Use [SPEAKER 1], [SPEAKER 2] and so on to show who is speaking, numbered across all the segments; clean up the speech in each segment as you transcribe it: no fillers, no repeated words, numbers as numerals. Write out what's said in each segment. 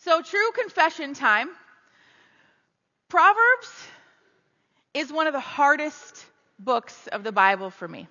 [SPEAKER 1] So, true confession time. Proverbs is one of the hardest books of the Bible for me.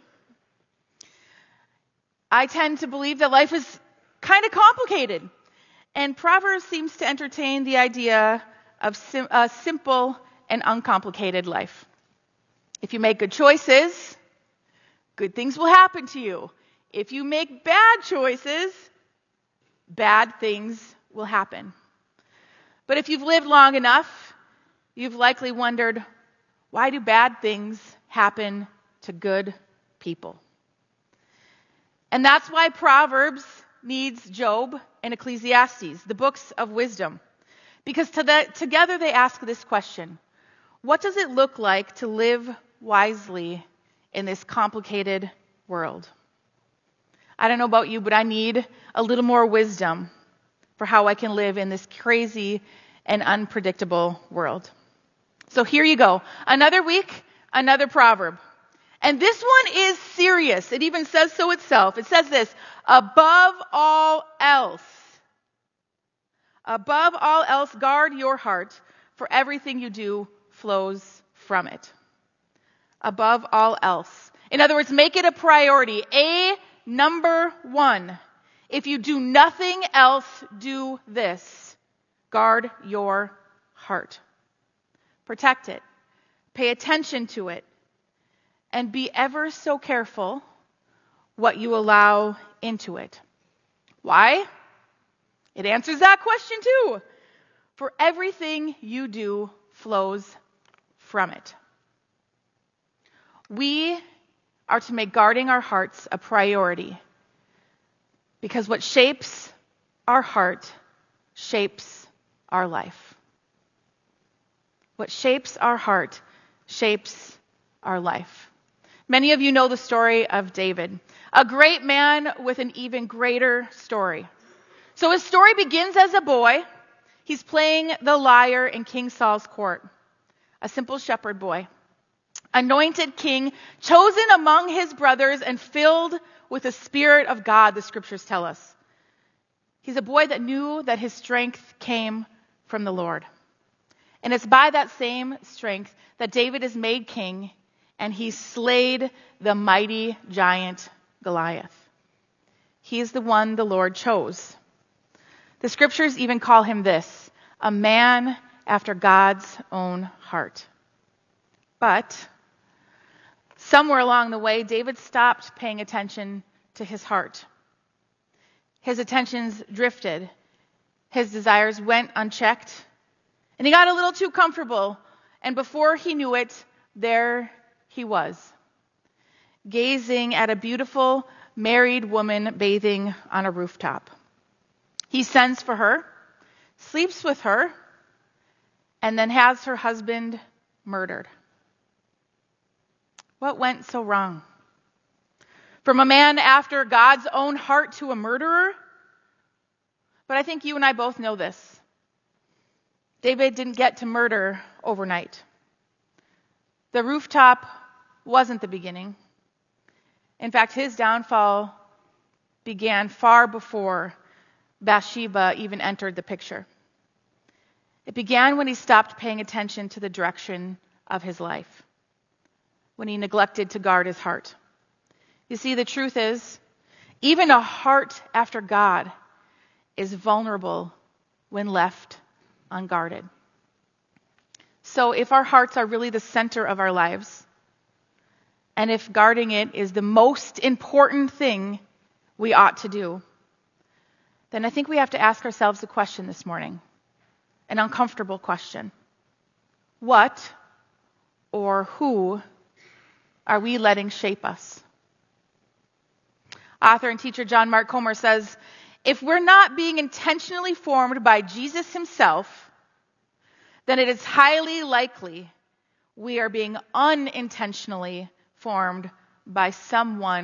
[SPEAKER 1] I tend to believe that life is kind of complicated, and Proverbs seems to entertain the idea of a simple and uncomplicated life. If you make good choices, good things will happen to you. If you make bad choices, bad things will happen. But if you've lived long enough, you've likely wondered, why do bad things happen to good people? And that's why Proverbs needs Job and Ecclesiastes, the books of wisdom. Because together they ask this question: what does it look like to live wisely in this complicated world? I don't know about you, but I need a little more wisdom for how I can live in this crazy and unpredictable world. So here you go. Another week, another proverb. And this one is serious. It even says so itself. It says this: above all else, guard your heart, for everything you do flows from it. Above all else. In other words, make it a priority. Number one. If you do nothing else, do this. Guard your heart. Protect it. Pay attention to it. And be ever so careful what you allow into it. Why? It answers that question too. For everything you do flows from it. We are to make guarding our hearts a priority, because what shapes our heart shapes our life. What shapes our heart shapes our life. Many of you know the story of David, a great man with an even greater story. So his story begins as a boy. He's playing the lyre in King Saul's court, a simple shepherd boy, anointed king, chosen among his brothers and filled with the Spirit of God, the scriptures tell us. He's a boy that knew that his strength came from the Lord. And it's by that same strength that David is made king, and he slayed the mighty giant Goliath. He is the one the Lord chose. The scriptures even call him this: a man after God's own heart. But somewhere along the way, David stopped paying attention to his heart. His attentions drifted. His desires went unchecked. And he got a little too comfortable. And before he knew it, there he was, gazing at a beautiful married woman bathing on a rooftop. He sends for her, sleeps with her, and then has her husband murdered. What went so wrong? From a man after God's own heart to a murderer? But I think you and I both know this. David didn't get to murder overnight. The rooftop wasn't the beginning. In fact, his downfall began far before Bathsheba even entered the picture. It began when he stopped paying attention to the direction of his life, when he neglected to guard his heart. You see, the truth is, even a heart after God is vulnerable when left unguarded. So if our hearts are really the center of our lives, and if guarding it is the most important thing we ought to do, then I think we have to ask ourselves a question this morning, an uncomfortable question. What or who are we letting shape us? Author and teacher John Mark Comer says, if we're not being intentionally formed by Jesus himself, then it is highly likely we are being unintentionally formed by someone